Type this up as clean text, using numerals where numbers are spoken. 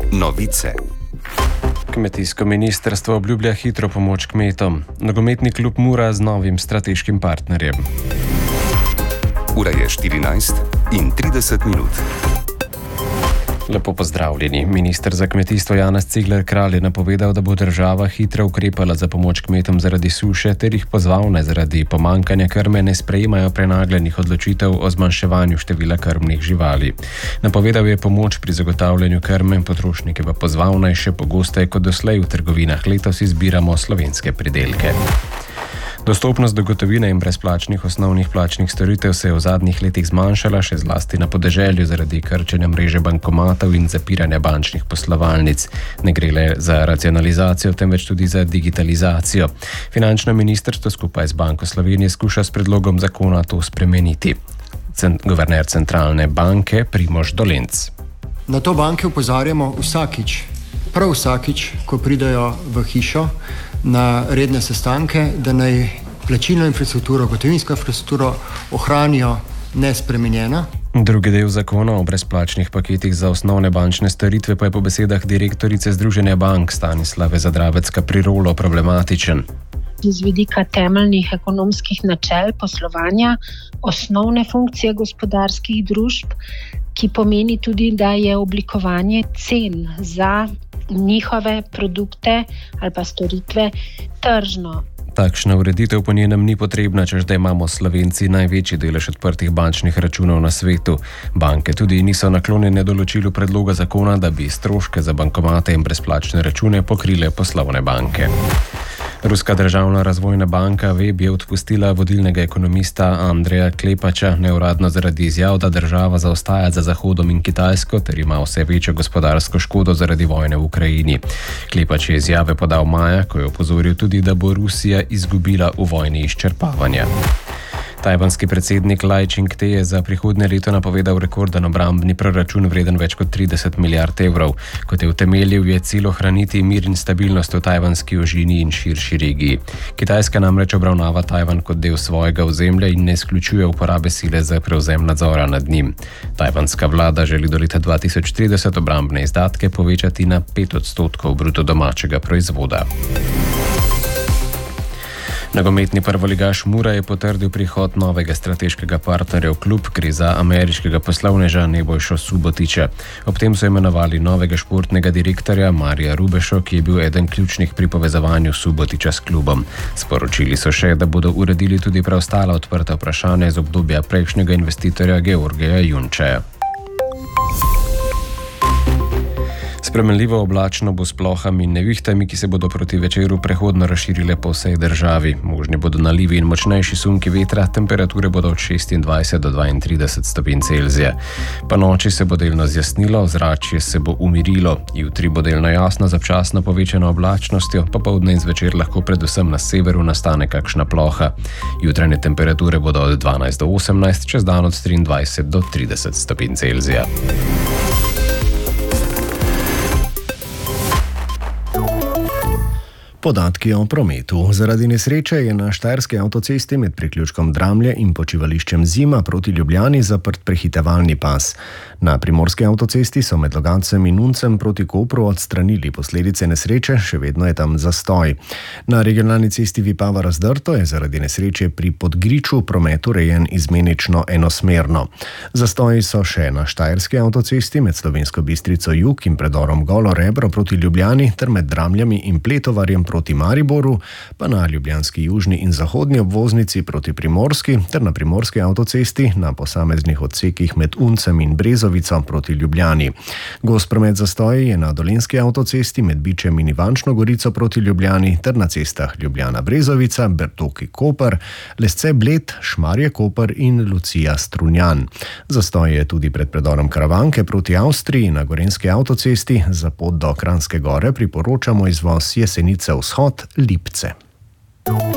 Novice. Kmetijsko ministrstvo obljublja hitro pomoč kmetom. Nogometni klub Mura z novim strateškim partnerjem. Ura je 14:30. Lepo pozdravljeni. Minister za kmetijstvo Janez Cigler Kralj je napovedal, da bo država hitro ukrepala za pomoč kmetom zaradi suše ter jih pozval, naj zaradi pomankanja krme ne sprejemajo prenagljenih odločitev o zmanjševanju števila krmnih živali. Napovedal je pomoč pri zagotavljanju krme, potrošnike pa pozval, naj še pogosteje kot doslej v trgovinah letos izbiramo slovenske pridelke. Dostopnost do gotovine in brezplačnih osnovnih plačnih storitev se je v zadnjih letih zmanjšala, še zlasti na podeželju zaradi krčenja mreže bankomatov in zapiranja bančnih poslovalnic. Ne gre le za racionalizacijo, temveč tudi za digitalizacijo. Finančno ministrstvo skupaj z Banko Slovenije skuša s predlogom zakona to spremeniti. Guverner centralne banke Primož Dolenc. Na to banke opozarjamo prav vsakič, ko pridejo v hišo na redne sestanke, da naj plačilno infrastrukturo, gotovinsko infrastrukturo ohranijo nespremenjena. Drugi del zakona o brezplačnih paketih za osnovne bančne storitve pa je po besedah direktorice Združenja bank Stanislave Zadravec-Kaprirolo problematičen. Z vidika temeljnih ekonomskih načel poslovanja, osnovne funkcije gospodarskih družb, ki pomeni tudi, da je oblikovanje cen za njihove produkte ali pa storitve tržno. Takšna ureditev po njenem ni potrebna, češ da imamo Slovenci največji delež odprtih bančnih računov na svetu. Banke tudi niso naklonjene določilu predloga zakona, da bi stroške za bankomate in brezplačne račune pokrile poslovne banke. Ruska državna razvojna banka VEB je odpustila vodilnega ekonomista Andreja Klepača, neuradno zaradi izjav, da država zaostaja za Zahodom in Kitajsko ter ima vse večjo gospodarsko škodo zaradi vojne v Ukrajini. Klepač je izjave podal maja, ko je opozoril tudi, da bo Rusija izgubila v vojni izčrpavanja. Tajvanski predsednik Lai Ching-te je za prihodnje leto napovedal rekorden obrambni proračun vreden več kot 30 milijard evrov. Kot je utemeljil, je cilj ohraniti mir in stabilnost v tajvanski ožini in širši regiji. Kitajska namreč obravnava Tajvan kot del svojega ozemlja in ne izključuje uporabe sile za prevzem nadzora nad njim. Tajvanska vlada želi do leta 2030 obrambne izdatke povečati na 5% bruto domačega proizvoda. Nogometni prvoligaš Mura je potrdil prihod novega strateškega partnerja v klub, gre za ameriškega poslovneža Nebojšo Subotića. Ob tem so imenovali novega športnega direktorja Marija Rubešo, ki je bil eden ključnih pri povezovanju Subotića s klubom. Sporočili so še, da bodo uredili tudi preostala odprta vprašanja iz obdobja prejšnjega investitorja Georgija Junčeja. Spremenljivo oblačno bo s plohami in nevihtami, ki se bodo proti večeru prehodno razširile po vsej državi. Možni bodo nalivi in močnejši sunki vetra, temperature bodo od 26 do 32 stopinj Celzija. Po noči se bo delno zjasnilo, ozračje se bo umirilo. Jutri bo delno jasno z občasno povečano oblačnostjo, popoldne in zvečer lahko predvsem na severu nastane kakšna ploha. Jutranje temperature bodo od 12 do 18, čez dan od 23 do 30 stopinj Celzija. Podatki o prometu. Zaradi nesreče je na štajerski avtocesti med priključkom Dramlje in počivališčem Zima proti Ljubljani zaprt prehitevalni pas. Na primorski avtocesti so med Logatcem in Uncem proti Kopru odstranili posledice nesreče, še vedno je tam zastoj. Na regionalni cesti Vipava-Razdrto je zaradi nesreče pri Podgriču promet urejen izmenično enosmerno. Zastoji so še na štajerski avtocesti med Slovensko Bistrico Jug in predorom Golo Rebro proti Ljubljani ter med Dramljami in Pletovarjem proti Mariboru, pa na ljubljanski južni in zahodni obvoznici proti Primorski ter na primorski avtocesti na posameznih odsekih med Uncem in Brezovico proti Ljubljani. Gost promet zastoji je na dolenjski avtocesti med Bičem in Ivančno Gorico proti Ljubljani ter na cestah Ljubljana-Brezovica, Bertoki-Koper, Lesce-Bled, Šmarje-Koper in Lucija-Strunjan. Zastoj je tudi pred predorom Karavanke proti Avstriji na gorenjski avtocesti. Za pot do Kranjske Gore priporočamo izvoz Jesenice vzhod Lipce.